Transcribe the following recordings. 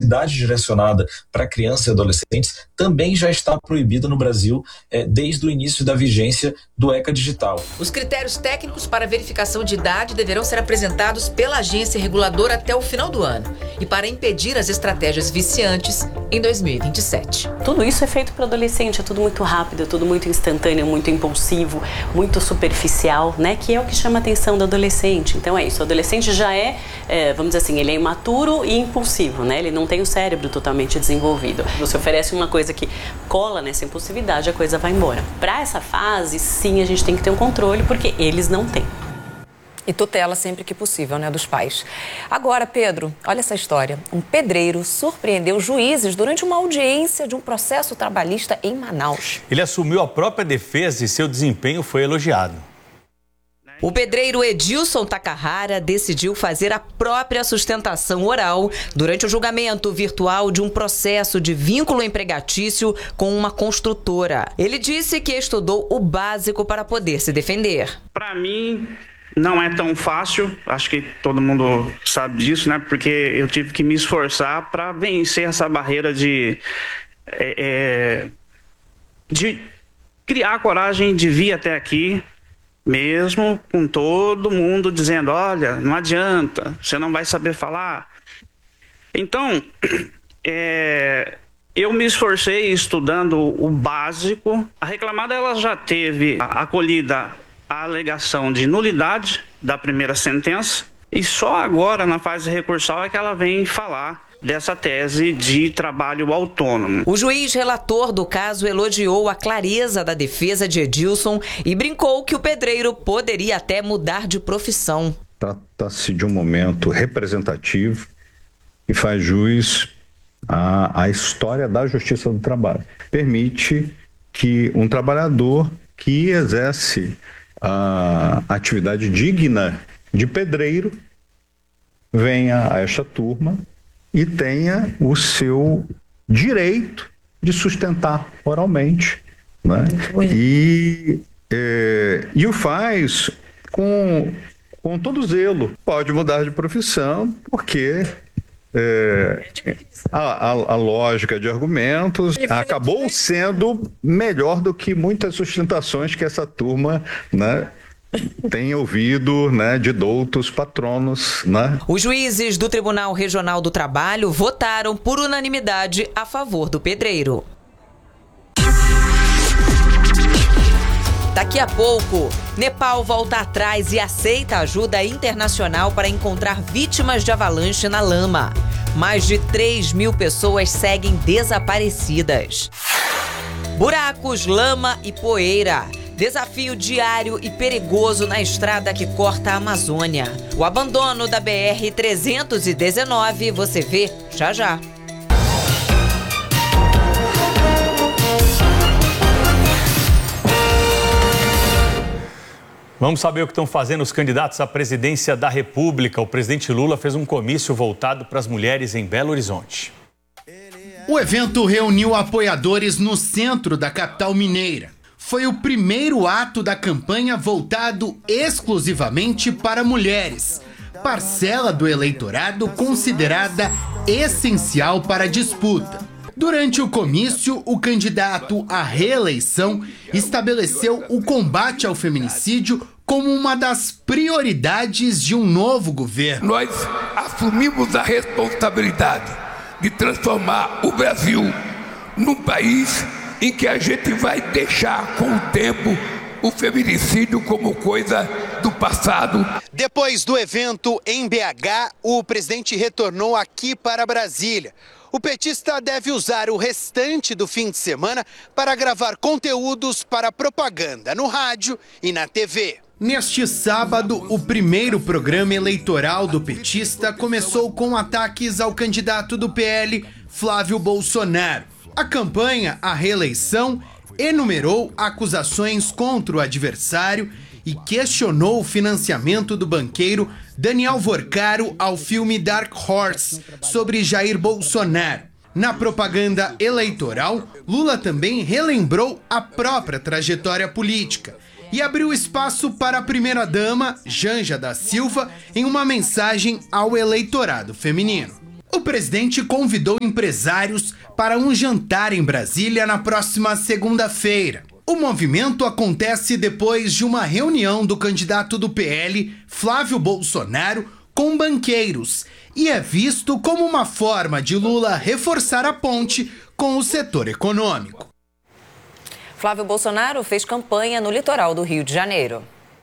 publicidade direcionada para crianças e adolescentes também já está proibida no Brasil desde o início da vigência do ECA Digital. Os critérios técnicos para verificação de idade deverão ser apresentados pela agência reguladora até o final do ano e para impedir as estratégias viciantes em 2027. Tudo isso é feito para adolescente, é tudo muito rápido, é tudo muito instantâneo, muito impulsivo, muito superficial, né? Que é o que chama a atenção do adolescente. Então é isso, o adolescente já vamos dizer assim, ele é imaturo e impulsivo, né? Ele não tem o cérebro totalmente desenvolvido. Você oferece uma coisa que cola nessa impulsividade, a coisa vai embora. Para essa fase, sim, a gente tem que ter um controle, porque eles não têm. E tutela sempre que possível, né, dos pais. Agora, Pedro, olha essa história. Um pedreiro surpreendeu juízes durante uma audiência de um processo trabalhista em Manaus. Ele assumiu a própria defesa e seu desempenho foi elogiado. O pedreiro Edilson Takahara decidiu fazer a própria sustentação oral durante o julgamento virtual de um processo de vínculo empregatício com uma construtora. Ele disse que estudou o básico para poder se defender. Para mim, não é tão fácil, acho que todo mundo sabe disso, né? Porque eu tive que me esforçar para vencer essa barreira de criar a coragem de vir até aqui, mesmo com todo mundo dizendo, olha, não adianta, você não vai saber falar. Então, eu me esforcei estudando o básico. A reclamada ela já teve acolhida a alegação de nulidade da primeira sentença e só agora, na fase recursal, é que ela vem falar dessa tese de trabalho autônomo. O juiz relator do caso elogiou a clareza da defesa de Edilson e brincou que o pedreiro poderia até mudar de profissão. Trata-se de um momento representativo e faz jus à história da justiça do trabalho. Permite que um trabalhador que exerce a atividade digna de pedreiro venha a esta turma e tenha o seu direito de sustentar oralmente, né? E o faz com todo zelo. Pode mudar de profissão, porque a lógica de argumentos acabou sendo melhor do que muitas sustentações que essa turma, né, tem ouvido, né, de doutos patronos, né? Os juízes do Tribunal Regional do Trabalho votaram por unanimidade a favor do pedreiro. Daqui a pouco, Nepal volta atrás e aceita ajuda internacional para encontrar vítimas de avalanche na lama. Mais de 3.000 pessoas seguem desaparecidas. Buracos, lama e poeira. Desafio diário e perigoso na estrada que corta a Amazônia. O abandono da BR-319 você vê já já. Vamos saber o que estão fazendo os candidatos à presidência da República. O presidente Lula fez um comício voltado para as mulheres em Belo Horizonte. O evento reuniu apoiadores no centro da capital mineira. Foi o primeiro ato da campanha voltado exclusivamente para mulheres, parcela do eleitorado considerada essencial para a disputa. Durante o comício, o candidato à reeleição estabeleceu o combate ao feminicídio como uma das prioridades de um novo governo. Nós assumimos a responsabilidade de transformar o Brasil num país em que a gente vai deixar com o tempo o feminicídio como coisa do passado. Depois do evento em BH, o presidente retornou aqui para Brasília. O petista deve usar o restante do fim de semana para gravar conteúdos para propaganda no rádio e na TV. Neste sábado, o primeiro programa eleitoral do petista começou com ataques ao candidato do PL, Flávio Bolsonaro. A campanha à reeleição enumerou acusações contra o adversário e questionou o financiamento do banqueiro Daniel Vorcaro ao filme Dark Horse, sobre Jair Bolsonaro. Na propaganda eleitoral, Lula também relembrou a própria trajetória política e abriu espaço para a primeira-dama, Janja da Silva, em uma mensagem ao eleitorado feminino. O presidente convidou empresários para um jantar em Brasília na próxima segunda-feira. O movimento acontece depois de uma reunião do candidato do PL, Flávio Bolsonaro, com banqueiros, e é visto como uma forma de Lula reforçar a ponte com o setor econômico. Flávio Bolsonaro fez campanha no litoral do Rio de Janeiro.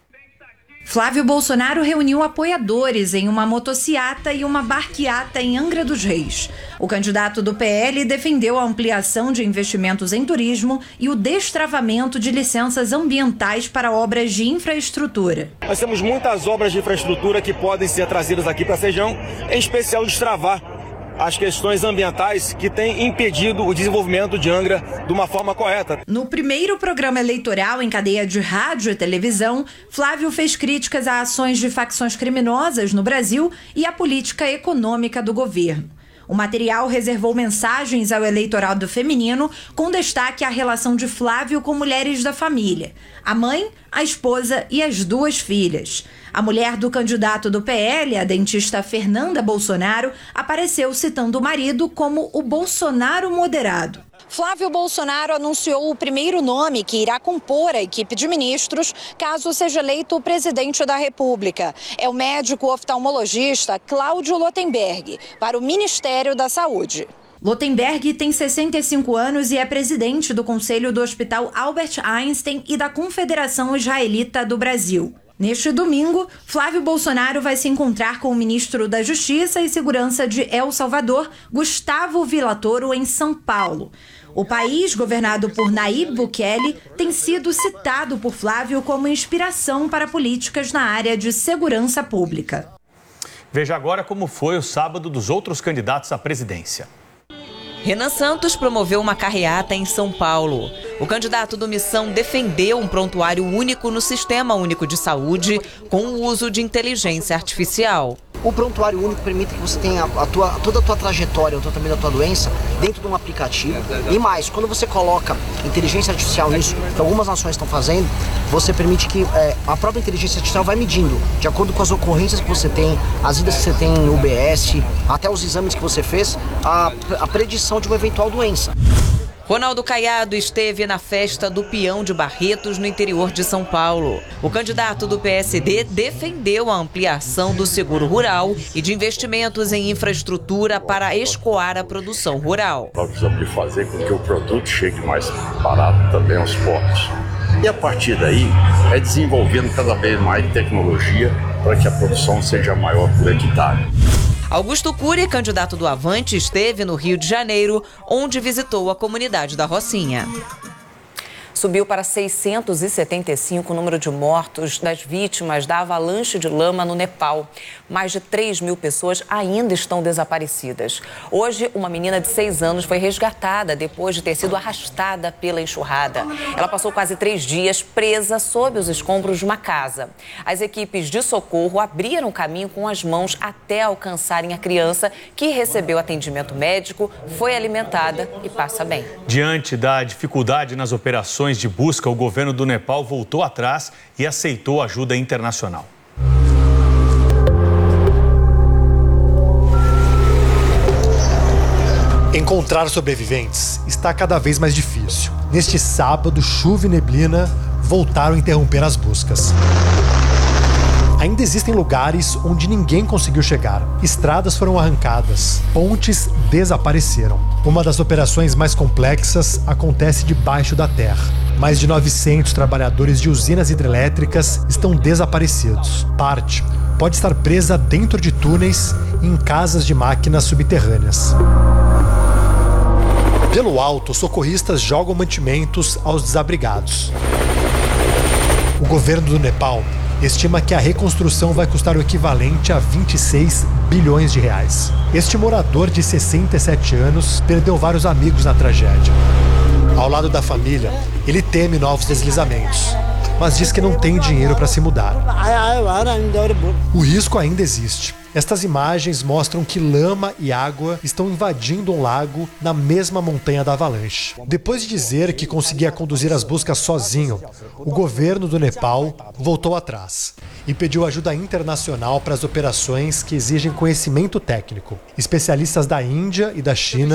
Flávio Bolsonaro reuniu apoiadores em uma motociata e uma barquiata em Angra dos Reis. O candidato do PL defendeu a ampliação de investimentos em turismo e o destravamento de licenças ambientais para obras de infraestrutura. Nós temos muitas obras de infraestrutura que podem ser trazidas aqui para a região, em especial destravar as questões ambientais que têm impedido o desenvolvimento de Angra de uma forma correta. No primeiro programa eleitoral em cadeia de rádio e televisão, Flávio fez críticas a ações de facções criminosas no Brasil e à política econômica do governo. O material reservou mensagens ao eleitorado feminino, com destaque à relação de Flávio com mulheres da família, a mãe, a esposa e as 2 filhas. A mulher do candidato do PL, a dentista Fernanda Bolsonaro, apareceu citando o marido como o Bolsonaro moderado. Flávio Bolsonaro anunciou o primeiro nome que irá compor a equipe de ministros caso seja eleito o presidente da República. É o médico oftalmologista Cláudio Lotenberg, para o Ministério da Saúde. Lotenberg tem 65 anos e é presidente do Conselho do Hospital Albert Einstein e da Confederação Israelita do Brasil. Neste domingo, Flávio Bolsonaro vai se encontrar com o ministro da Justiça e Segurança de El Salvador, Gustavo Villatoro, em São Paulo. O país, governado por Nayib Bukele, tem sido citado por Flávio como inspiração para políticas na área de segurança pública. Veja agora como foi o sábado dos outros candidatos à presidência. Renan Santos promoveu uma carreata em São Paulo. O candidato do Missão defendeu um prontuário único no Sistema Único de Saúde com o uso de inteligência artificial. O prontuário único permite que você tenha toda a tua trajetória, o tratamento da tua doença dentro de um aplicativo. E mais, quando você coloca inteligência artificial nisso, que algumas nações estão fazendo, você permite que a própria inteligência artificial vai medindo, de acordo com as ocorrências que você tem, as idas que você tem em UBS, até os exames que você fez, a predição de uma eventual doença. Ronaldo Caiado esteve na festa do Peão de Barretos, no interior de São Paulo. O candidato do PSD defendeu a ampliação do seguro rural e de investimentos em infraestrutura para escoar a produção rural. Nós precisamos de fazer com que o produto chegue mais barato também aos portos. E a partir daí, é desenvolvendo cada vez mais tecnologia para que a produção seja maior por hectare. Augusto Cury, candidato do Avante, esteve no Rio de Janeiro, onde visitou a comunidade da Rocinha. Subiu para 675 o número de mortos das vítimas da avalanche de lama no Nepal. Mais de 3.000 pessoas ainda estão desaparecidas. Hoje, uma menina de 6 anos foi resgatada depois de ter sido arrastada pela enxurrada. Ela passou quase 3 dias presa sob os escombros de uma casa. As equipes de socorro abriram caminho com as mãos até alcançarem a criança, que recebeu atendimento médico, foi alimentada e passa bem. Diante da dificuldade nas operações de busca, o governo do Nepal voltou atrás e aceitou ajuda internacional. Encontrar sobreviventes está cada vez mais difícil. Neste sábado, chuva e neblina voltaram a interromper as buscas. Ainda existem lugares onde ninguém conseguiu chegar. Estradas foram arrancadas, pontes desapareceram. Uma das operações mais complexas acontece debaixo da terra. Mais de 900 trabalhadores de usinas hidrelétricas estão desaparecidos. Parte pode estar presa dentro de túneis e em casas de máquinas subterrâneas. Pelo alto, socorristas jogam mantimentos aos desabrigados. O governo do Nepal estima que a reconstrução vai custar o equivalente a 26 bilhões de reais. Este morador de 67 anos perdeu vários amigos na tragédia. Ao lado da família, ele teme novos deslizamentos, mas diz que não tem dinheiro para se mudar. O risco ainda existe. Estas imagens mostram que lama e água estão invadindo um lago na mesma montanha da avalanche. Depois de dizer que conseguia conduzir as buscas sozinho, o governo do Nepal voltou atrás e pediu ajuda internacional para as operações que exigem conhecimento técnico. Especialistas da Índia e da China